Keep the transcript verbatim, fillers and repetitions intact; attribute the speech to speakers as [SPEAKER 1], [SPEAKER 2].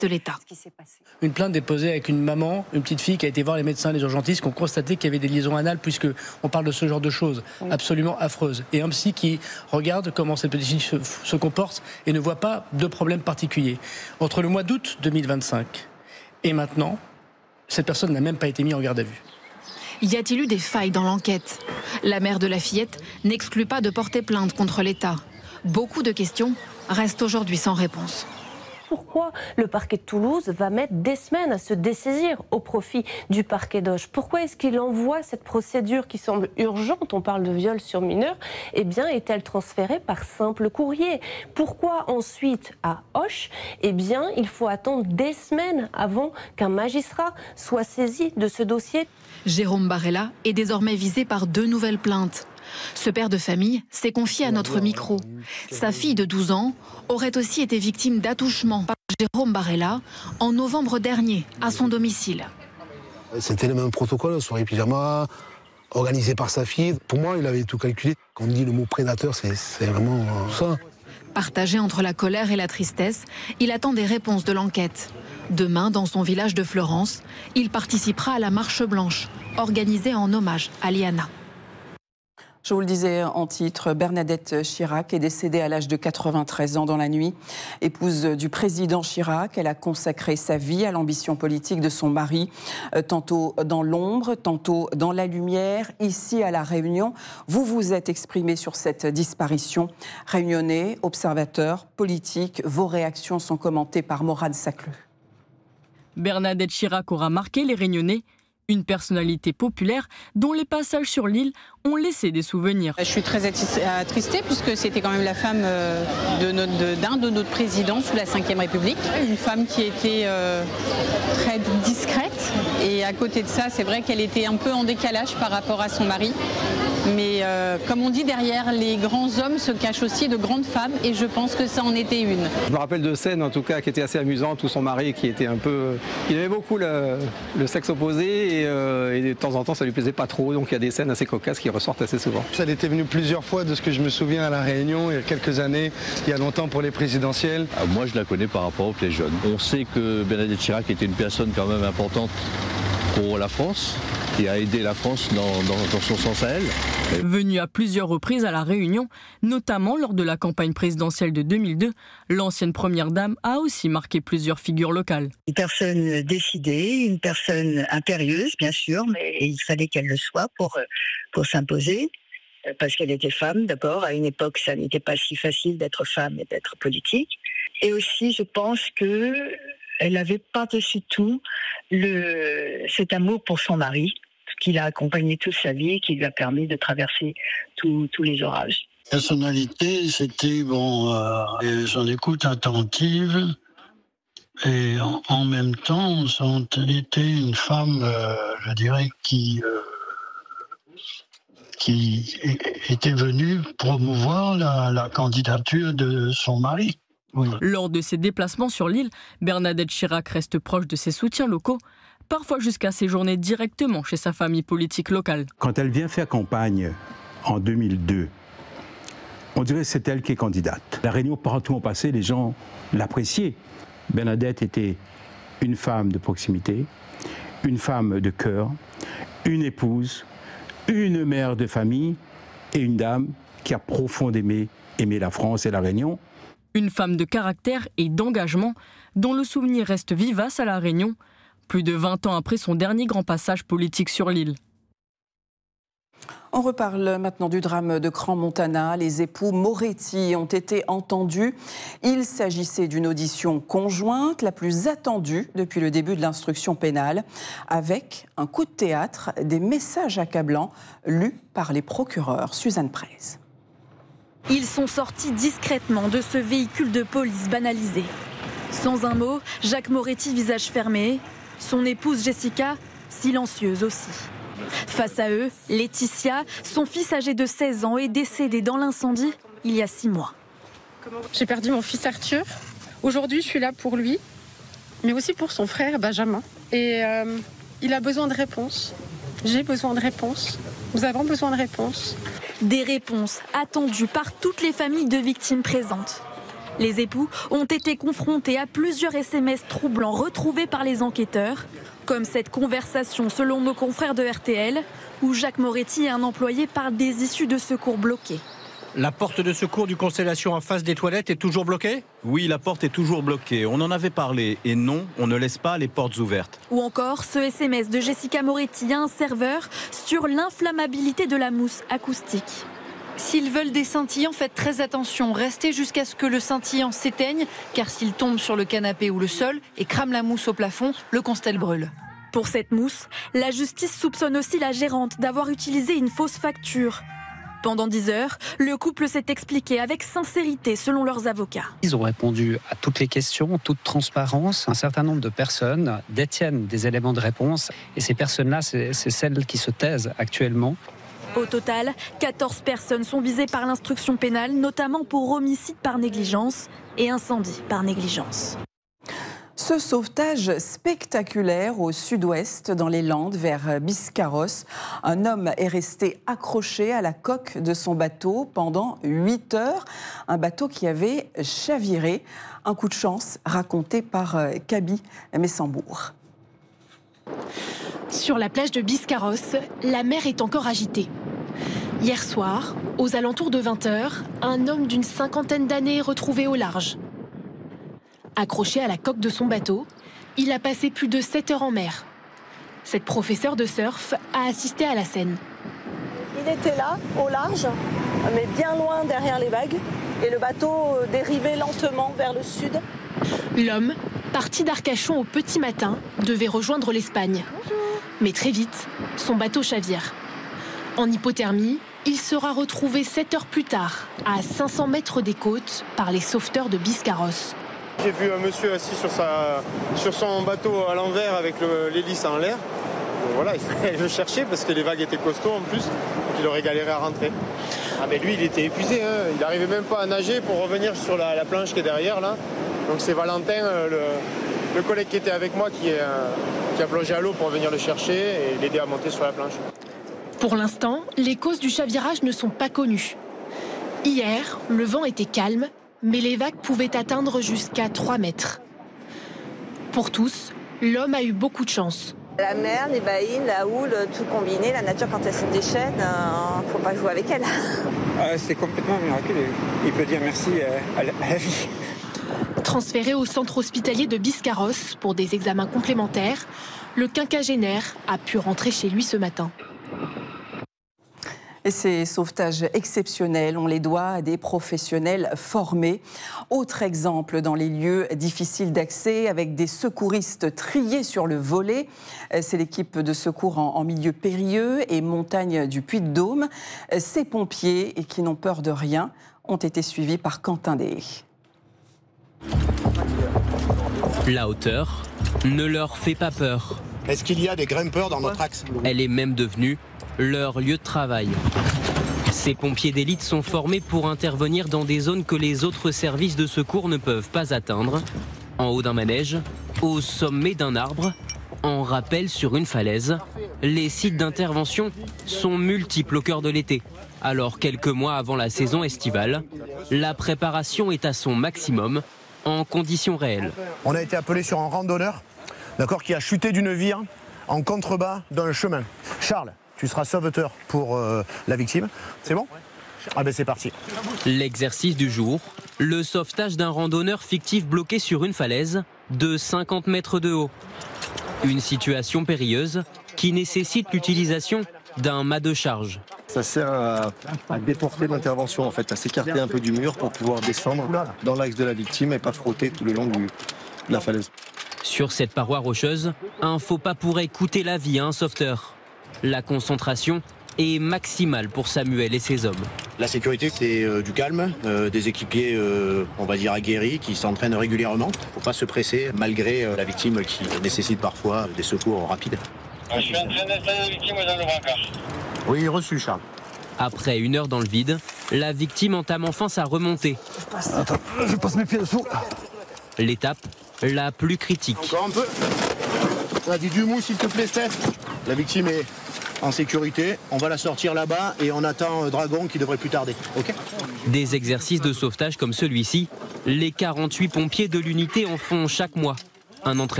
[SPEAKER 1] de l'État.
[SPEAKER 2] Une plainte déposée avec une maman, une petite fille qui a été voir les médecins, les urgentistes, qui ont constaté qu'il y avait des liaisons anales, puisque on parle de ce genre de choses oui. absolument affreuses. Et un psy qui regarde comment cette petite fille se, se comporte et ne voit pas de problème particulier. Entre le mois d'août deux mille vingt-cinq et maintenant, cette personne n'a même pas été mise en garde à vue.
[SPEAKER 1] Y a-t-il eu des failles dans l'enquête ? La mère de la fillette n'exclut pas de porter plainte contre l'État. Beaucoup de questions restent aujourd'hui sans réponse.
[SPEAKER 3] Pourquoi le parquet de Toulouse va mettre des semaines à se dessaisir au profit du parquet d'Auch? Pourquoi est-ce qu'il envoie cette procédure qui semble urgente, on parle de viol sur mineur, eh bien est-elle transférée par simple courrier? Pourquoi ensuite à Auch, eh bien il faut attendre des semaines avant qu'un magistrat soit saisi de ce dossier?
[SPEAKER 1] Jérôme Barella est désormais visé par deux nouvelles plaintes. Ce père de famille s'est confié à notre micro. Sa fille de douze ans aurait aussi été victime d'attouchement par Jérôme Barella en novembre dernier à son domicile.
[SPEAKER 4] C'était le même protocole, soirée pyjama, organisé par sa fille. Pour moi, il avait tout calculé. Quand on dit le mot prédateur, c'est, c'est vraiment ça.
[SPEAKER 1] Partagé entre la colère et la tristesse, il attend des réponses de l'enquête. Demain, dans son village de Fleurance, il participera à la marche blanche, organisée en hommage à Liana.
[SPEAKER 5] Je vous le disais en titre, Bernadette Chirac est décédée à l'âge de quatre-vingt-treize ans dans la nuit. Épouse du président Chirac, elle a consacré sa vie à l'ambition politique de son mari, tantôt dans l'ombre, tantôt dans la lumière. Ici à La Réunion, vous vous êtes exprimé sur cette disparition. Réunionnais, observateurs, politiques, vos réactions sont commentées par Morad Sacleux.
[SPEAKER 6] Bernadette Chirac aura marqué les Réunionnais. Une personnalité populaire dont les passages sur l'île ont laissé des souvenirs.
[SPEAKER 7] Je suis très attristée puisque c'était quand même la femme de notre, de, d'un de notre présidents sous la cinquième République. Une femme qui était euh, très discrète et à côté de ça, c'est vrai qu'elle était un peu en décalage par rapport à son mari. Mais euh, comme on dit, derrière les grands hommes se cachent aussi de grandes femmes et je pense que ça en était une.
[SPEAKER 8] Je me rappelle de scènes en tout cas qui étaient assez amusantes où son mari qui était un peu... Il aimait beaucoup le, le sexe opposé et, euh, et de temps en temps ça lui plaisait pas trop, donc il y a des scènes assez cocasses qui ressortent assez souvent.
[SPEAKER 9] Elle était venue plusieurs fois de ce que je me souviens à La Réunion il y a quelques années, il y a longtemps pour les présidentielles.
[SPEAKER 10] Ah, moi je la connais par rapport aux plus jeunes. On sait que Bernadette Chirac était une personne quand même importante pour la France, qui a aidé la France dans, dans, dans son sens à elle.
[SPEAKER 6] Venue à plusieurs reprises à La Réunion, notamment lors de la campagne présidentielle de deux mille deux, l'ancienne première dame a aussi marqué plusieurs figures locales.
[SPEAKER 11] Une personne décidée, une personne impérieuse, bien sûr, mais il fallait qu'elle le soit pour, pour s'imposer, parce qu'elle était femme d'abord. À une époque, ça n'était pas si facile d'être femme et d'être politique. Et aussi, je pense que elle avait par-dessus tout le, cet amour pour son mari, qui l'a accompagné toute sa vie et qui lui a permis de traverser tous les orages.
[SPEAKER 12] Personnalité, c'était bon, euh, son écoute attentive et en, en même temps, elle était une femme, euh, je dirais, qui, euh, qui était venue promouvoir la, la candidature de son mari. Oui.
[SPEAKER 6] Lors de ses déplacements sur l'île, Bernadette Chirac reste proche de ses soutiens locaux, parfois jusqu'à séjourner directement chez sa famille politique locale.
[SPEAKER 13] Quand elle vient faire campagne en deux mille deux, on dirait que c'est elle qui est candidate. La Réunion, partout où on passait, les gens l'appréciaient. Bernadette était une femme de proximité, une femme de cœur, une épouse, une mère de famille et une dame qui a profondément aimé, aimé la France et la Réunion.
[SPEAKER 6] Une femme de caractère et d'engagement dont le souvenir reste vivace à La Réunion, plus de vingt ans après son dernier grand passage politique sur l'île.
[SPEAKER 5] On reparle maintenant du drame de Crans-Montana. Les époux Moretti ont été entendus. Il s'agissait d'une audition conjointe, la plus attendue depuis le début de l'instruction pénale, avec un coup de théâtre, des messages accablants lus par les procureurs. Suzanne Prez.
[SPEAKER 14] Ils sont sortis discrètement de ce véhicule de police banalisé. Sans un mot, Jacques Moretti, visage fermé. Son épouse Jessica, silencieuse aussi. Face à eux, Laetitia, son fils âgé de seize ans, est décédé dans l'incendie il y a six mois.
[SPEAKER 15] J'ai perdu mon fils Arthur. Aujourd'hui, je suis là pour lui, mais aussi pour son frère Benjamin. Et euh, il a besoin de réponses. J'ai besoin de réponses. Nous avons besoin de réponses.
[SPEAKER 14] Des réponses attendues par toutes les familles de victimes présentes. Les époux ont été confrontés à plusieurs S M S troublants retrouvés par les enquêteurs, comme cette conversation selon nos confrères de R T L, où Jacques Moretti et un employé parlent des issues de secours bloquées.
[SPEAKER 16] La porte de secours du Constellation en face des toilettes est toujours bloquée ?
[SPEAKER 17] Oui, la porte est toujours bloquée. On en avait parlé. Et non, on ne laisse pas les portes ouvertes.
[SPEAKER 14] Ou encore ce S M S de Jessica Moretti à un serveur sur l'inflammabilité de la mousse acoustique.
[SPEAKER 18] S'ils veulent des scintillants, faites très attention. Restez jusqu'à ce que le scintillant s'éteigne, car s'il tombe sur le canapé ou le sol et crame la mousse au plafond, le constel brûle.
[SPEAKER 14] Pour cette mousse, la justice soupçonne aussi la gérante d'avoir utilisé une fausse facture. Pendant dix heures, le couple s'est expliqué avec sincérité selon leurs avocats.
[SPEAKER 19] Ils ont répondu à toutes les questions, en toute transparence. Un certain nombre de personnes détiennent des éléments de réponse et ces personnes-là, c'est celles qui se taisent actuellement.
[SPEAKER 14] Au total, quatorze personnes sont visées par l'instruction pénale, notamment pour homicide par négligence et incendie par négligence.
[SPEAKER 5] Ce sauvetage spectaculaire au sud-ouest, dans les Landes, vers Biscarrosse. Un homme est resté accroché à la coque de son bateau pendant huit heures. Un bateau qui avait chaviré. Un coup de chance raconté par Kaby Messambourg.
[SPEAKER 20] Sur la plage de Biscarrosse, la mer est encore agitée. Hier soir, aux alentours de vingt heures, un homme d'une cinquantaine d'années est retrouvé au large. Accroché à la coque de son bateau, il a passé plus de sept heures en mer. Cette professeure de surf a assisté à la scène.
[SPEAKER 21] Il était là, au large, mais bien loin derrière les vagues, et le bateau dérivait lentement vers le sud.
[SPEAKER 20] L'homme, parti d'Arcachon au petit matin, devait rejoindre l'Espagne. Mais très vite, son bateau chavire. En hypothermie, il sera retrouvé sept heures plus tard, à cinq cents mètres des côtes, par les sauveteurs de Biscarrosse.
[SPEAKER 22] J'ai vu un monsieur assis sur, sa, sur son bateau à l'envers avec l'hélice en l'air. Voilà, il fallait le chercher parce que les vagues étaient costauds en plus, donc il aurait galéré à rentrer. Ah mais lui il était épuisé, hein. Il n'arrivait même pas à nager pour revenir sur la, la planche qui est derrière là. Donc c'est Valentin, le, le collègue qui était avec moi, qui, est, qui a plongé à l'eau pour venir le chercher et l'aider à monter sur la planche.
[SPEAKER 20] Pour l'instant, les causes du chavirage ne sont pas connues. Hier, le vent était calme, mais les vagues pouvaient atteindre jusqu'à trois mètres. Pour tous, l'homme a eu beaucoup de chance.
[SPEAKER 21] La mer, les baïnes, la houle, tout combiné, la nature quand elle se déchaîne, il euh, ne faut pas jouer avec elle.
[SPEAKER 23] Euh, C'est complètement miraculeux. Il peut dire merci à la, à la vie.
[SPEAKER 20] Transféré au centre hospitalier de Biscarrosse pour des examens complémentaires, le quinquagénaire a pu rentrer chez lui ce matin.
[SPEAKER 5] Et ces sauvetages exceptionnels, on les doit à des professionnels formés. Autre exemple dans les lieux difficiles d'accès, avec des secouristes triés sur le volet. C'est l'équipe de secours en, en milieu périlleux et montagne du Puy-de-Dôme. Ces pompiers, et qui n'ont peur de rien, ont été suivis par Quentin Deshaies.
[SPEAKER 24] La hauteur ne leur fait pas peur.
[SPEAKER 25] Est-ce qu'il y a des grimpeurs dans notre axe?
[SPEAKER 24] Elle est même devenue leur lieu de travail. Ces pompiers d'élite sont formés pour intervenir dans des zones que les autres services de secours ne peuvent pas atteindre. En haut d'un manège, au sommet d'un arbre, en rappel sur une falaise. Les sites d'intervention sont multiples au cœur de l'été. Alors quelques mois avant la saison estivale, la préparation est à son maximum en conditions réelles.
[SPEAKER 25] On a été appelé sur un randonneur, d'accord, qui a chuté d'une vire en contrebas d'un chemin. Charles, tu seras sauveteur pour euh, la victime. C'est bon? Ah ben c'est parti.
[SPEAKER 24] L'exercice du jour, le sauvetage d'un randonneur fictif bloqué sur une falaise de cinquante mètres de haut. Une situation périlleuse qui nécessite l'utilisation d'un mât de charge.
[SPEAKER 26] Ça sert à, à déporter l'intervention, en fait, à s'écarter un peu du mur pour pouvoir descendre dans l'axe de la victime et pas frotter tout le long du, de la falaise.
[SPEAKER 24] Sur cette paroi rocheuse, un faux pas pourrait coûter la vie à un sauveteur. La concentration est maximale pour Samuel et ses hommes.
[SPEAKER 25] La sécurité, c'est euh, du calme, euh, des équipiers, euh, on va dire, aguerris, qui s'entraînent régulièrement. Il ne faut pas se presser, malgré euh, la victime qui nécessite parfois des secours rapides.
[SPEAKER 27] Je suis en train d'installer la victime dans le brancard.
[SPEAKER 25] Oui, reçu, Charles.
[SPEAKER 24] Après une heure dans le vide, la victime entame enfin sa remontée.
[SPEAKER 25] Attends, je passe mes pieds dessous.
[SPEAKER 24] L'étape la plus critique.
[SPEAKER 25] Encore un peu. Ça dit du mou, s'il te plaît, Steph. La victime est en sécurité. On va la sortir là-bas et on attend Dragon qui devrait plus tarder. Ok ?
[SPEAKER 24] Des exercices de sauvetage comme celui-ci, les quarante-huit pompiers de l'unité en font chaque mois. Un entraînement